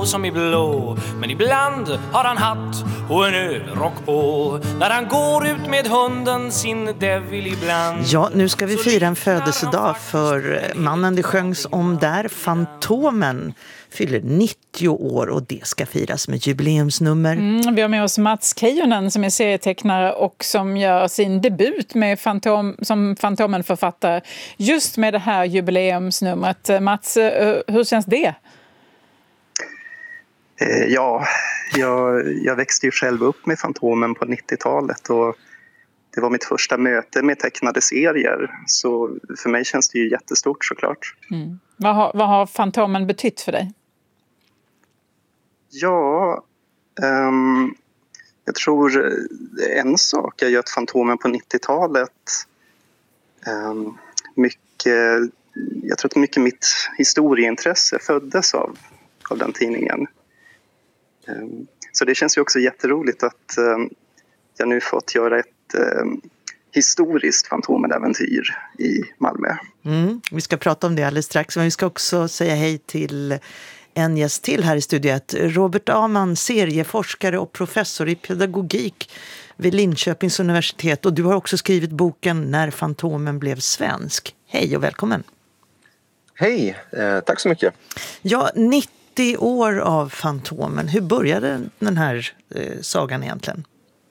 grå som i blå, men ibland har han hatt och en överrock på. När han går ut med hunden sin devil ibland. Ja, nu ska vi fira en födelsedag för mannen det sjöngs om där, Fantomen, fyller 90 år och det ska firas med jubileumsnummer. Vi har med oss Mats Keijonen som är serietecknare och som gör sin debut med som Fantomen-författare just med det här jubileumsnumret. Mats, hur känns det? Ja, jag växte ju själv upp med Fantomen på 90-talet och det var mitt första möte med tecknade serier, så för mig känns det ju jättestort såklart. Vad har Fantomen betytt för dig? Ja, jag tror en sak är ju att Fantomen på 90-talet jag tror att mycket mitt historieintresse föddes av den tidningen. Så det känns ju också jätteroligt att jag nu fått göra ett historiskt Fantomen-äventyr i Malmö. Vi ska prata om det alldeles strax, men vi ska också säga hej till en gäst till här i studiet. Robert Aman, serieforskare och professor i pedagogik vid Linköpings universitet. Och du har också skrivit boken När Fantomen blev svensk. Hej och välkommen. Hej, tack så mycket. Ja, 90 år av Fantomen. Hur började den här sagan egentligen?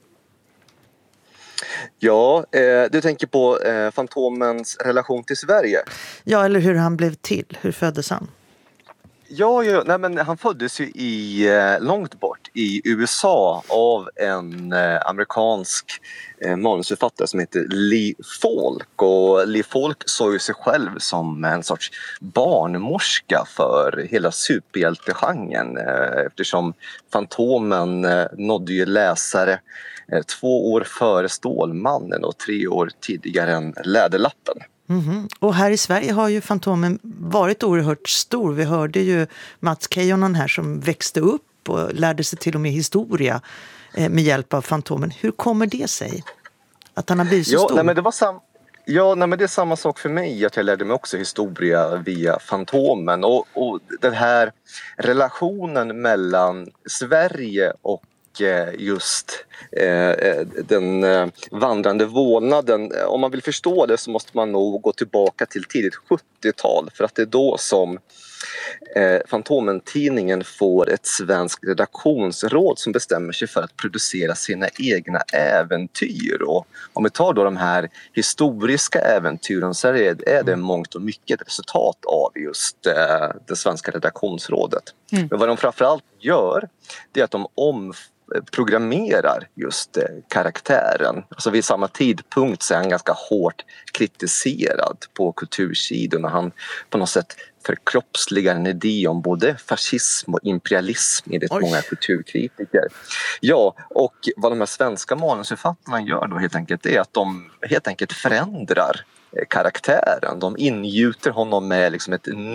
Ja, du tänker på Fantomens relation till Sverige. Ja, eller hur han blev till. Hur föddes han? Ja, nej, men han föddes ju långt bort i USA av en amerikansk manusförfattare som heter Lee Falk. Och Lee Falk såg ju sig själv som en sorts barnmorska för hela superhjältegenren eftersom Fantomen nådde ju läsare 2 år före Stålmannen och 3 år tidigare än Läderlappen. Och här i Sverige har ju Fantomen varit oerhört stor. Vi hörde ju Mats Keijonen här som växte upp och lärde sig till och med historia med hjälp av Fantomen. Hur kommer det sig att han har blivit så stor? Nej, men det är samma sak för mig, att jag lärde mig också historia via Fantomen. Och den här relationen mellan Sverige och just den vandrande vålnaden. Om man vill förstå det så måste man nog gå tillbaka till tidigt 70-tal, för att det är då som Fantomen-tidningen får ett svenskt redaktionsråd som bestämmer sig för att producera sina egna äventyr. Och om vi tar då de här historiska äventyren så är det mångt och mycket ett resultat av just det svenska redaktionsrådet. Men vad de framförallt gör, det är att de programmerar just karaktären. Alltså vid samma tidpunkt så är han ganska hårt kritiserad på kultursidorna. Han på något sätt förkroppsligar en idé om både fascism och imperialism enligt många kulturkritiker. Ja, och vad de här svenska manusförfattarna gör då helt enkelt är att de helt enkelt förändrar karaktären. De ingjuter honom med liksom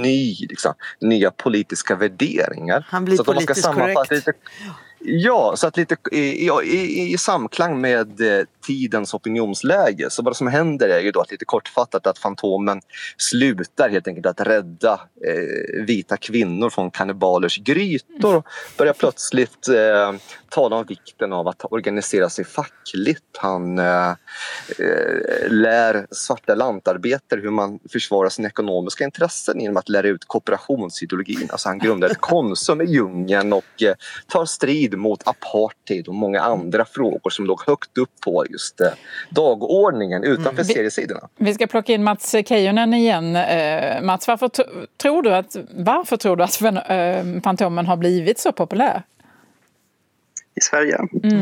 nya politiska värderingar. Han blir politiskt korrekt. Ja, så att lite i samklang med tidens opinionsläge. Så vad som händer är ju då att lite kortfattat att Fantomen slutar helt enkelt att rädda vita kvinnor från kannibalers grytor och börjar plötsligt tala om vikten av att organisera sig fackligt. Han lär svarta lantarbetare hur man försvarar sina ekonomiska intressen genom att lära ut kooperationsideologin. Alltså han grundar ett Konsum i djungeln och tar strid mot apartheid och många andra frågor som låg högt upp på just dagordningen utanför seriesidorna. Vi ska plocka in Mats Keijonen igen. Mats, varför tror du att Fantomen har blivit så populär? I Sverige?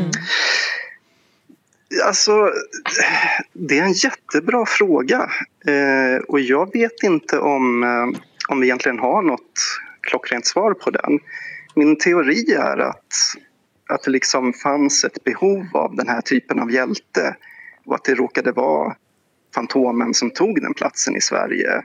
Alltså, det är en jättebra fråga. Och jag vet inte om vi egentligen har något klockrent svar på den. Min teori är att det liksom fanns ett behov av den här typen av hjälte och att det råkade vara Fantomen som tog den platsen i Sverige.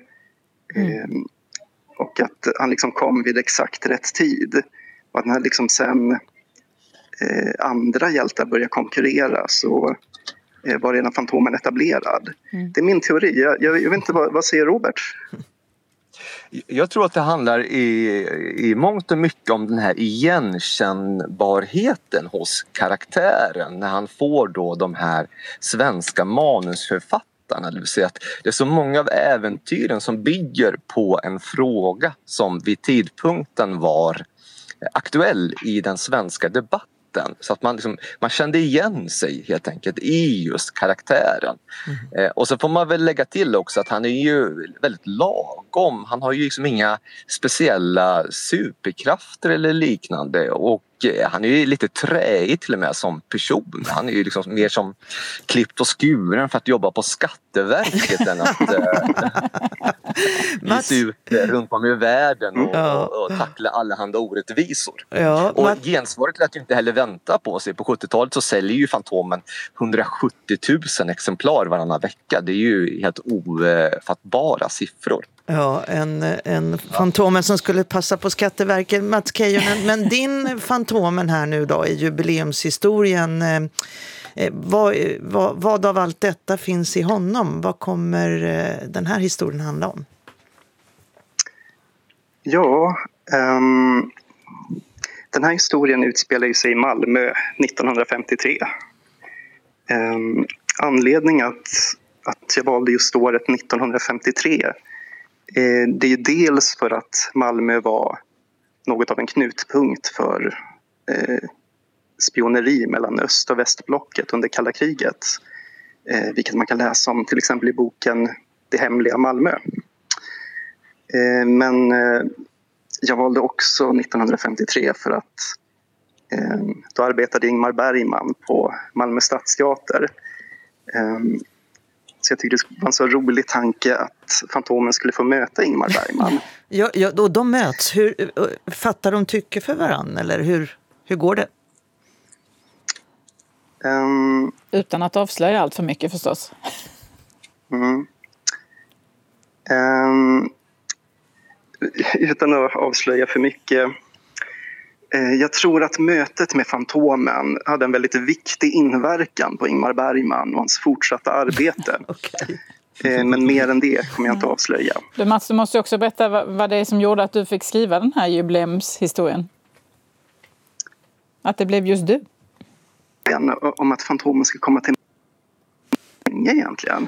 Och att han liksom kom vid exakt rätt tid. Och att när liksom sen andra hjältar började konkurrera så var redan Fantomen etablerad. Det är min teori. Jag vet inte, vad säger Robert? Jag tror att det handlar i mångt och mycket om den här igenkännbarheten hos karaktären när han får då de här svenska manusförfattarna. Det vill säga att det är så många av äventyren som bygger på en fråga som vid tidpunkten var aktuell i den svenska debatten. Så att man kände igen sig helt enkelt i just karaktären. Och så får man väl lägga till också att han är ju väldigt lagom. Han har ju liksom inga speciella superkrafter eller liknande. Och han är ju lite träig till och med som person. Han är ju liksom mer som klippt och skuren för att jobba på Skatteverket än att visa ut runt om i världen och tackla allehanda orättvisor. Ja, och gensvaret lät ju inte heller vänta på sig. På 70-talet så säljer ju Fantomen 170 000 exemplar varannan vecka. Det är ju helt ofattbara siffror. Ja, en Fantomen som skulle passa på Skatteverket, Mats Keijonen. Men din Fantomen här nu då i jubileumshistorien, vad av allt detta finns i honom? Vad kommer den här historien handla om? Ja, den här historien utspelar sig i Malmö 1953. Anledningen att jag valde just året 1953 det är ju dels för att Malmö var något av en knutpunkt för spioneri mellan öst- och västblocket under kalla kriget. Vilket man kan läsa om till exempel i boken Det hemliga Malmö. Men jag valde också 1953 för att då arbetade Ingmar Bergman på Malmö stadsteater. Så jag tyckte det var en så rolig tanke att Fantomen skulle få möta Ingmar Bergman. Ja, och de möts. Fattar de tycke för varann? Eller hur går det? Utan att avslöja allt för mycket förstås. Utan att avslöja för mycket. Jag tror att mötet med Fantomen hade en väldigt viktig inverkan på Ingmar Bergman och hans fortsatta arbete. Okay. Men mer än det kommer jag inte avslöja. Du Mats, du måste också berätta vad det är som gjorde att du fick skriva den här jubileumshistorien. Att det blev just du. Om att Fantomen ska komma till egentligen.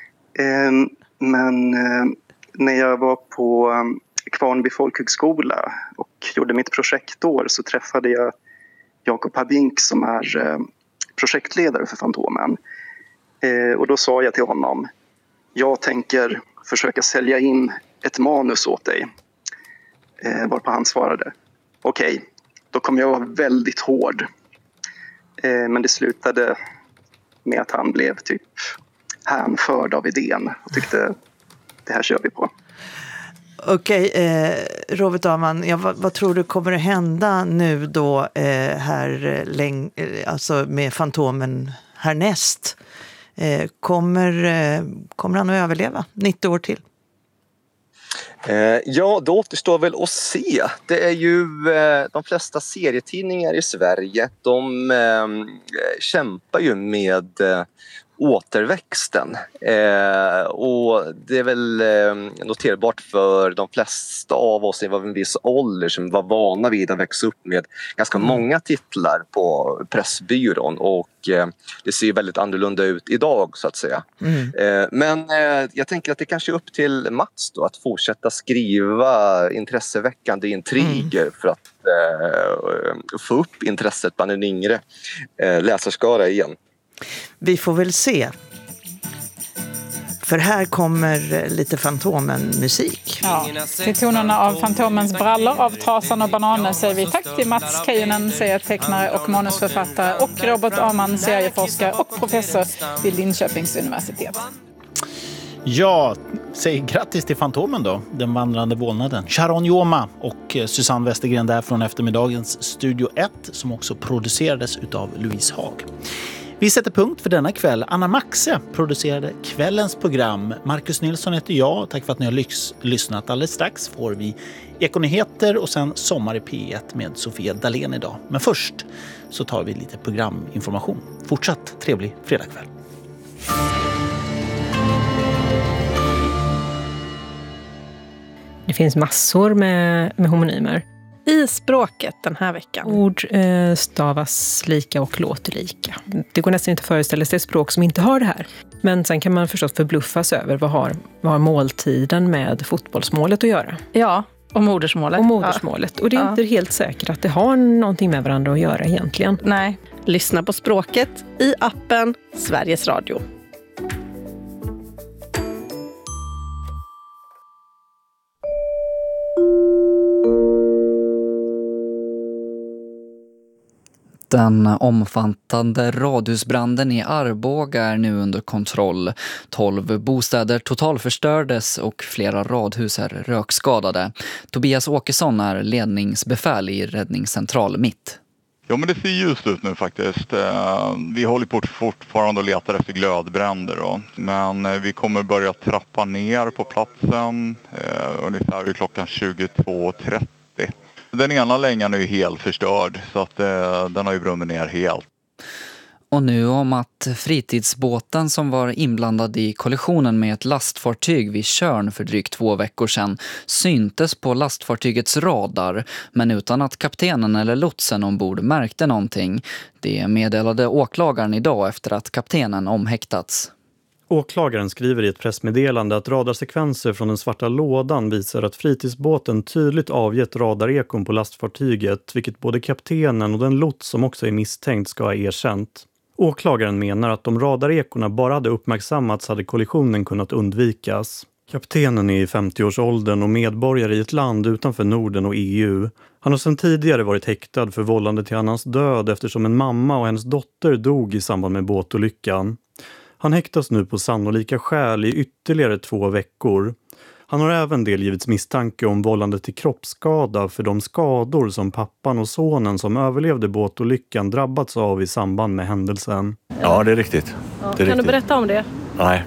Men när jag var på Kvarnby folkhögskola och gjorde mitt projektår så träffade jag Jakob Habink som är projektledare för Fantomen. Och då sa jag till honom, jag tänker försöka sälja in ett manus åt dig. Varpå han svarade, okej, då kommer jag vara väldigt hård. Men det slutade med att han blev typ hänförd av idén och tyckte det här kör vi på. Okej, Robert Ahlman, vad tror du kommer att hända nu då här alltså med Fantomen härnäst? Kommer han att överleva 90 år till? Ja, det återstår väl att se. Det är ju de flesta serietidningar i Sverige, de kämpar ju med återväxten. Och det är väl noterbart för de flesta av oss i en viss ålder som var vana vid att växa upp med ganska många titlar på Pressbyrån, och det ser ju väldigt annorlunda ut idag så att säga. Men jag tänker att det kanske är upp till Mats då att fortsätta skriva intresseväckande intriger för att få upp intresset bland en yngre läsarskara igen. Vi får väl se. För här kommer lite Fantomen-musik. Ja, till tonerna av Fantomens brallor av Trasan och Bananer säger vi tack till Mats Keijonen, serietecknare och manusförfattare, och Robert Ahlman, serieforskare och professor vid Linköpings universitet. Ja, säg grattis till Fantomen då, den vandrande vålnaden. Sharon Joma och Susanne Westergren där från eftermiddagens Studio 1 som också producerades utav Louise Haag. Vi sätter punkt för denna kväll. Anna Maxe producerade kvällens program. Marcus Nilsson heter jag. Tack för att ni har lyssnat. Alldeles strax får vi Ekonyheter och sen Sommar i P1 med Sofia Dalén idag. Men först så tar vi lite programinformation. Fortsatt trevlig fredagkväll. Det Det finns massor med homonymer. I språket den här veckan. Ord stavas lika och låter lika. Det går nästan inte att föreställa sig ett språk som inte har det här. Men sen kan man förstås förbluffas över vad har måltiden med fotbollsmålet att göra. Ja, och modersmålet. Och modersmålet. Ja. Och det är inte helt säkert att det har någonting med varandra att göra egentligen. Nej, lyssna på språket i appen Sveriges Radio. Den omfattande radhusbranden i Arboga är nu under kontroll. 12 bostäder totalförstördes och flera radhus är rökskadade. Tobias Åkesson är ledningsbefäl i Räddningscentral Mitt. Ja, men det ser ljust ut nu faktiskt. Vi håller på fortfarande och letar efter glödbränder då. Men vi kommer börja trappa ner på platsen ungefär vid klockan 22:30. Den ena längan är ju helt förstörd så att den har ju brunnit ner helt. Och nu om att fritidsbåten som var inblandad i kollisionen med ett lastfartyg vid Tjörn för drygt 2 veckor sedan syntes på lastfartygets radar, men utan att kaptenen eller lotsen ombord märkte någonting. Det meddelade åklagaren idag efter att kaptenen omhäktats. Åklagaren skriver i ett pressmeddelande att radarsekvenser från den svarta lådan visar att fritidsbåten tydligt avgett radarekon på lastfartyget, vilket både kaptenen och den lots som också är misstänkt ska ha erkänt. Åklagaren menar att om radarekorna bara hade uppmärksammats hade kollisionen kunnat undvikas. Kaptenen är i 50-årsåldern och medborgare i ett land utanför Norden och EU. Han har sedan tidigare varit häktad för vållande till annans död eftersom en mamma och hennes dotter dog i samband med båtolyckan. Han häktas nu på sannolika skäl i ytterligare 2 veckor. Han har även delgivits misstanke om vållande till kroppsskada för de skador som pappan och sonen som överlevde båtolyckan drabbats av i samband med händelsen. Ja, det är riktigt. Ja, kan du berätta om det? Nej.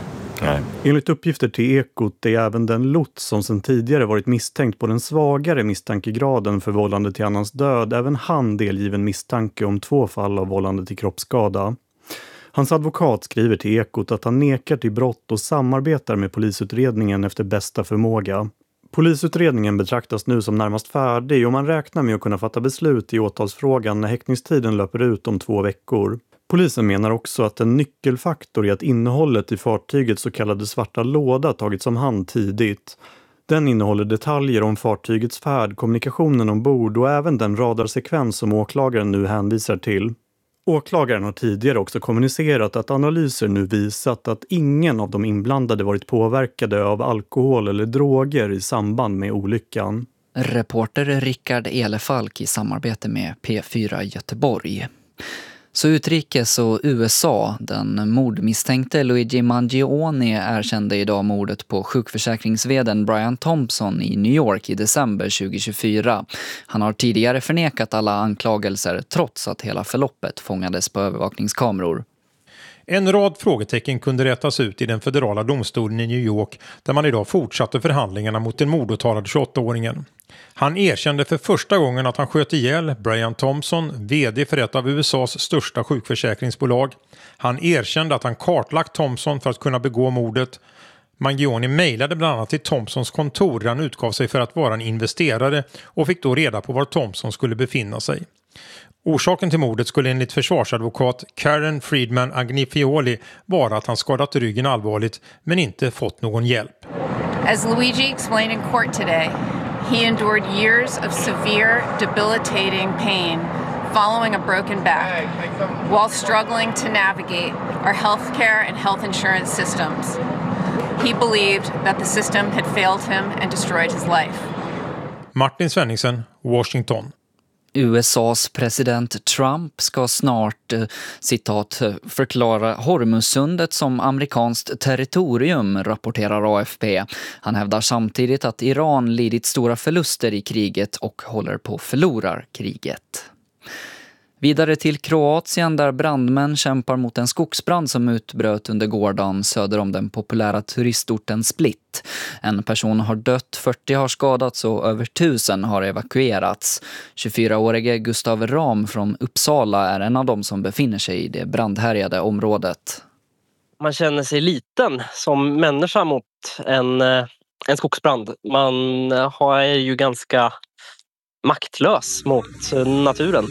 Enligt uppgifter till Ekot är även den lots som sedan tidigare varit misstänkt på den svagare misstankegraden för vållande till annans död även han delgiven misstanke om 2 fall av vållande till kroppsskada. Hans advokat skriver till Ekot att han nekar till brott och samarbetar med polisutredningen efter bästa förmåga. Polisutredningen betraktas nu som närmast färdig och man räknar med att kunna fatta beslut i åtalsfrågan när häktningstiden löper ut om 2 veckor. Polisen menar också att en nyckelfaktor är att innehållet i fartygets så kallade svarta låda tagits om hand tidigt. Den innehåller detaljer om fartygets färd, kommunikationen ombord och även den radarsekvens som åklagaren nu hänvisar till. Åklagaren har tidigare också kommunicerat att analyser nu visat att ingen av de inblandade varit påverkade av alkohol eller droger i samband med olyckan. Reporter Rickard Elefalk i samarbete med P4 Göteborg. Så utrikes och USA, den mordmisstänkte Luigi Mangione erkände idag mordet på sjukförsäkringsveden Brian Thompson i New York i december 2024. Han har tidigare förnekat alla anklagelser trots att hela förloppet fångades på övervakningskameror. En rad frågetecken kunde rätas ut i den federala domstolen i New York där man idag fortsatte förhandlingarna mot den mordåtalade 28-åringen. Han erkände för första gången att han sköt ihjäl Brian Thompson, vd för ett av USAs största sjukförsäkringsbolag. Han erkände att han kartlagt Thompson för att kunna begå mordet. Mangione mejlade bland annat till Thompsons kontor där han utgav sig för att vara en investerare och fick då reda på var Thompson skulle befinna sig. Orsaken till mordet skulle enligt försvarsadvokat Karen Friedman Agnifioli vara att han skadat ryggen allvarligt men inte fått någon hjälp. As Luigi explained in court today, he endured years of severe, debilitating pain following a broken back while struggling to navigate our healthcare and health insurance systems. He believed that the system had failed him and destroyed his life. Martin Svenningsen, Washington. USAs president Trump ska snart, citat, förklara Hormuzsundet som amerikanskt territorium, rapporterar AFP. Han hävdar samtidigt att Iran lidit stora förluster i kriget och håller på att förlora kriget. Vidare till Kroatien där brandmän kämpar mot en skogsbrand som utbröt under gårdagen söder om den populära turistorten Split. En person har dött, 40 har skadats och över 1000 har evakuerats. 24-årige Gustav Ram från Uppsala är en av dem som befinner sig i det brandhärjade området. Man känner sig liten som människa mot en en skogsbrand. Man är ju ganska maktlös mot naturen.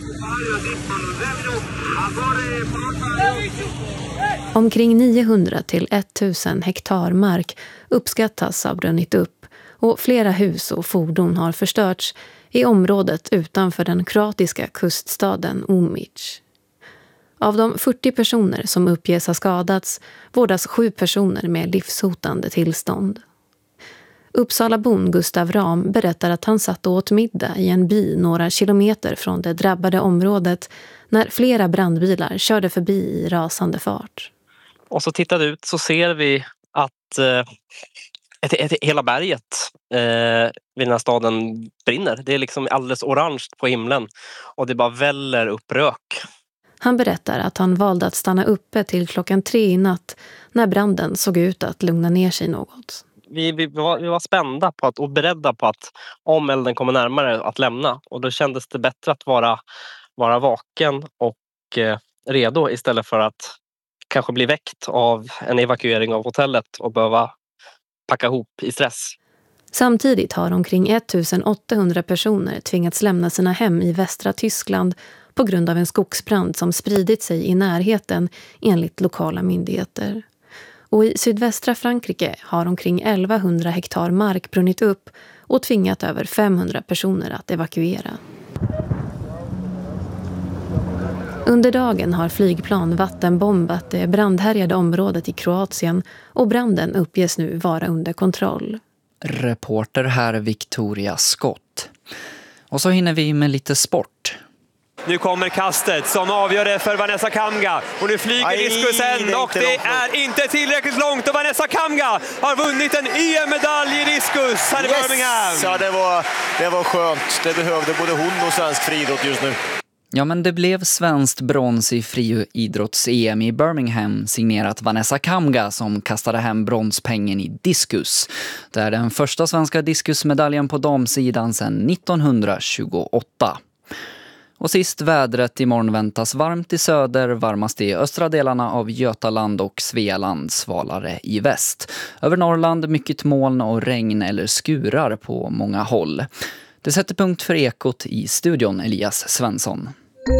Omkring 900 till 1000 hektar mark uppskattas ha brunnit upp och flera hus och fordon har förstörts i området utanför den kroatiska kuststaden Omić. Av de 40 personer som uppges ha skadats vårdas 7 personer med livshotande tillstånd. Uppsalabon Gustav Ram berättar att han satt och åt middag i en by några kilometer från det drabbade området när flera brandbilar körde förbi i rasande fart. Och så tittar ut så ser vi att hela berget vid den här staden brinner. Det är liksom alldeles orange på himlen och det bara väller upp rök. Han berättar att han valde att stanna uppe till 3:00 i natt när branden såg ut att lugna ner sig något. Vi var spända på och beredda på att om elden kommer närmare att lämna. Och då kändes det bättre att vara vaken och redo istället för att kanske bli väckt av en evakuering av hotellet och behöva packa ihop i stress. Samtidigt har omkring 1800 personer tvingats lämna sina hem i västra Tyskland på grund av en skogsbrand som spridit sig i närheten enligt lokala myndigheter. Och i sydvästra Frankrike har omkring 1100 hektar mark brunnit upp och tvingat över 500 personer att evakuera. Under dagen har flygplan vattenbombat det brandhärjade området i Kroatien och branden uppges nu vara under kontroll. Reporter här Victoria Scott. Och så hinner vi med lite sport. Nu kommer kastet som avgör det för Vanessa Kamga. Och nu flyger diskusen och det är inte tillräckligt långt. Och Vanessa Kamga har vunnit en EM-medalj i diskus här i Birmingham. Ja, det var skönt. Det behövde både hon och svensk friidrott just nu. Ja, men det blev svenskt brons i friidrotts-EM i Birmingham signerat Vanessa Kamga som kastade hem bronspengen i diskus. Det är den första svenska diskusmedaljen på damsidan sedan 1928. Och sist vädret, imorgon väntas varmt i söder, varmast i östra delarna av Götaland och Svealand, svalare i väst. Över Norrland mycket moln och regn eller skurar på många håll. Det sätter punkt för Ekot i studion, Elias Svensson.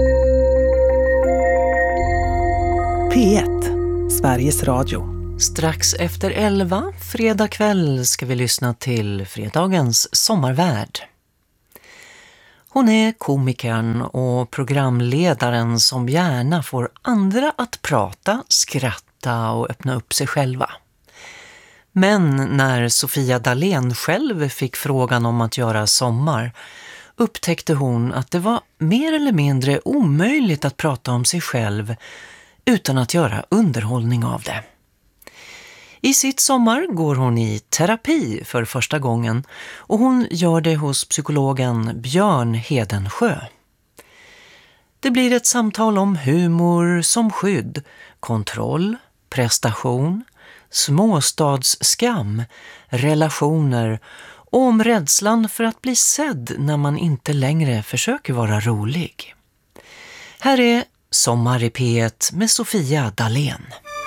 P1, Sveriges Radio. Strax efter 11, fredag kväll, ska vi lyssna till fredagens sommarvärd. Hon är komikern och programledaren som gärna får andra att prata, skratta och öppna upp sig själva. Men när Sofia Dalén själv fick frågan om att göra sommar upptäckte hon att det var mer eller mindre omöjligt att prata om sig själv utan att göra underhållning av det. I sitt sommar går hon i terapi för första gången och hon gör det hos psykologen Björn Hedensjö. Det blir ett samtal om humor som skydd, kontroll, prestation, småstadsskam, relationer och om rädslan för att bli sedd när man inte längre försöker vara rolig. Här är Sommar i P1 med Sofia Dalén.